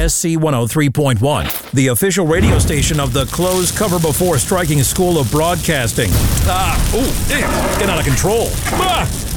KSC 103.1, the official radio station of the Close Cover Before Striking School of Broadcasting. Get out of control.